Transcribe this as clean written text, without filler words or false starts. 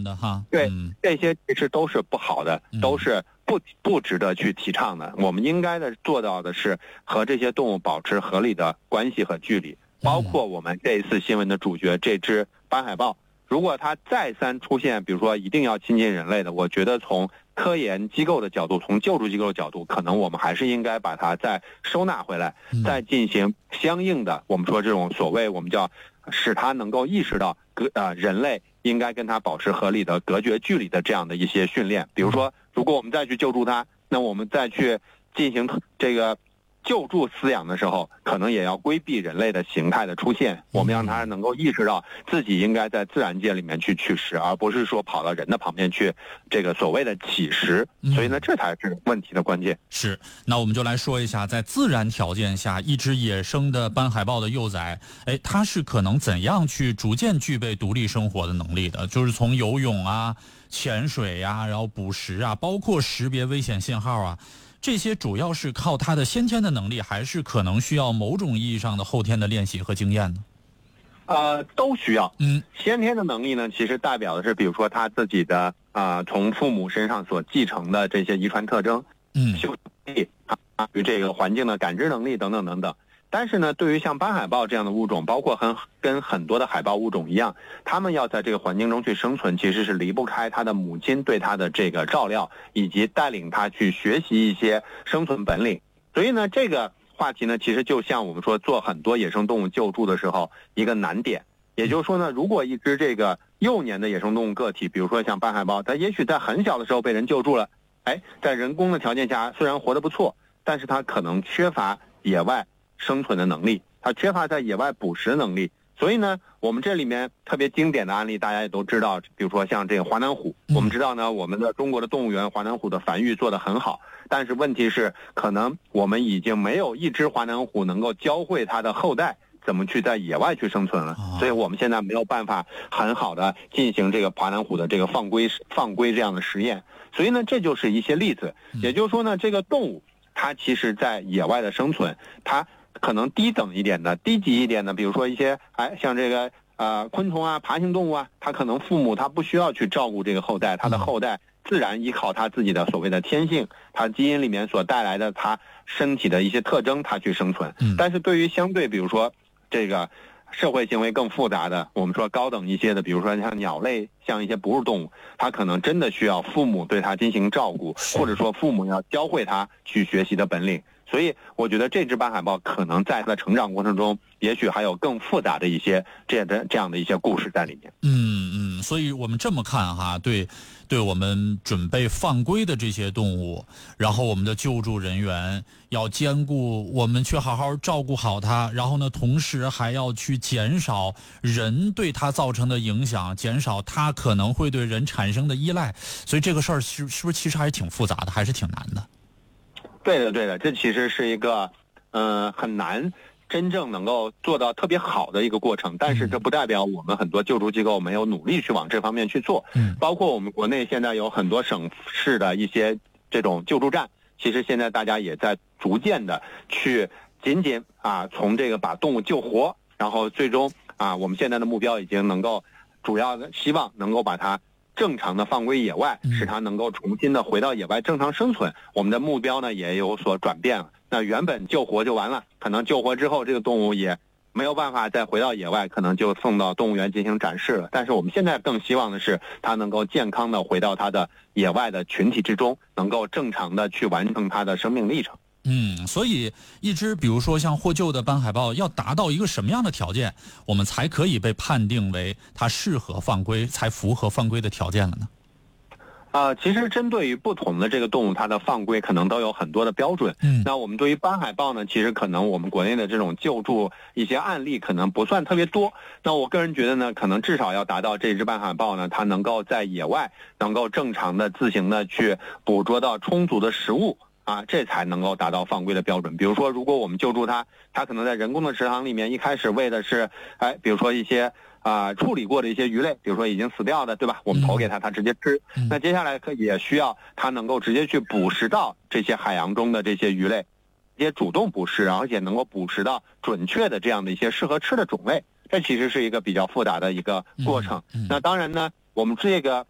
么的哈。 对，这些其实都是不好的，都是不值得去提倡的。我们应该做到的是和这些动物保持合理的关系和距离。包括我们这一次新闻的主角这只斑海豹，如果它再三出现，比如说一定要亲近人类的，我觉得从科研机构的角度，从救助机构的角度，可能我们还是应该把它再收纳回来，再进行相应的，我们说这种所谓我们叫使它能够意识到人类应该跟它保持合理的隔绝距离的这样的一些训练。比如说，如果我们再去救助它，那我们再去进行这个救助饲养的时候，可能也要规避人类的形态的出现，我们让它能够意识到自己应该在自然界里面去取食，而不是说跑到人的旁边去这个所谓的乞食。所以呢，这才是问题的关键。 是，那我们就来说一下，在自然条件下，一只野生的斑海豹的幼崽，它是可能怎样去逐渐具备独立生活的能力的？就是从游泳啊、潜水呀，然后捕食啊，包括识别危险信号啊。这些主要是靠它的先天的能力，还是可能需要某种意义上的后天的练习和经验呢？ 都需要。先天的能力呢，其实代表的是，比如说他自己的从父母身上所继承的这些遗传特征，嗅力与这个环境的感知能力等等等等。但是呢，对于像斑海豹这样的物种，包括跟很多的海豹物种一样，它们要在这个环境中去生存，其实是离不开它的母亲对它的这个照料，以及带领它去学习一些生存本领。所以呢，这个话题呢，其实就像我们说做很多野生动物救助的时候一个难点。也就是说呢，如果一只这个幼年的野生动物个体，比如说像斑海豹，它也许在很小的时候被人救助了，在人工的条件下虽然活得不错，但是它可能缺乏野外生存的能力，它缺乏在野外捕食的能力。所以呢，我们这里面特别经典的案例大家也都知道，比如说像这个华南虎。我们知道呢，我们的中国的动物园华南虎的繁育做得很好，但是问题是可能我们已经没有一只华南虎能够教会它的后代怎么去在野外去生存了。所以我们现在没有办法很好的进行这个华南虎的这个放归这样的实验。所以呢，这就是一些例子。也就是说呢，这个动物它其实在野外的生存，它可能低等一点的、低级一点的，比如说一些像这个昆虫啊、爬行动物啊，它可能父母他不需要去照顾这个后代，他的后代自然依靠他自己的所谓的天性，他基因里面所带来的他身体的一些特征，他去生存。但是对于相对比如说这个社会行为更复杂的，我们说高等一些的，比如说像鸟类，像一些哺乳动物，它可能真的需要父母对它进行照顾，或者说父母要教会它去学习的本领。所以我觉得这只斑海豹可能在它的成长过程中，也许还有更复杂的一些这样的一些故事在里面。 所以我们这么看哈，对我们准备放归的这些动物，然后我们的救助人员要兼顾我们去好好照顾好它，然后呢，同时还要去减少人对它造成的影响，减少它可能会对人产生的依赖。所以这个事儿是不是其实还是挺复杂的，还是挺难的？ 对的，这其实是一个很难真正能够做到特别好的一个过程，但是这不代表我们很多救助机构没有努力去往这方面去做。包括我们国内现在有很多省市的一些这种救助站，其实现在大家也在逐渐的去仅从这个把动物救活，然后最终我们现在的目标已经能够主要的希望能够把它正常的放归野外，使它能够重新的回到野外正常生存。我们的目标呢也有所转变了。那原本救活就完了，可能救活之后这个动物也没有办法再回到野外，可能就送到动物园进行展示了。但是我们现在更希望的是它能够健康的回到它的野外的群体之中，能够正常的去完成它的生命历程。 所以一只比如说像获救的斑海豹要达到一个什么样的条件，我们才可以被判定为它适合放归，才符合放归的条件了呢？ 其实针对于不同的这个动物，它的放归可能都有很多的标准。那我们对于斑海豹呢，其实可能我们国内的这种救助一些案例可能不算特别多。那我个人觉得呢，可能至少要达到这只斑海豹呢，它能够在野外能够正常的自行的去捕捉到充足的食物。这才能够达到放归的标准。比如说，如果我们救助它可能在人工的池塘里面，一开始喂的是，比如说一些处理过的一些鱼类，比如说已经死掉的，对吧？我们投给它直接吃。那接下来也需要它能够直接去捕食到这些海洋中的这些鱼类，直接主动捕食，而且能够捕食到准确的这样的一些适合吃的种类。这其实是一个比较复杂的一个过程。那当然呢，我们这个